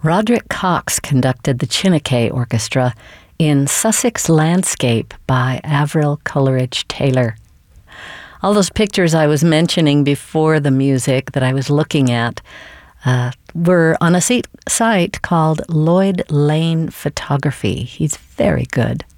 Roderick Cox conducted the Chineke Orchestra in Sussex Landscape by Avril Coleridge Taylor. All those pictures I was mentioning before the music that I was looking at were on a site called Lloyd Lane Photography. He's very good.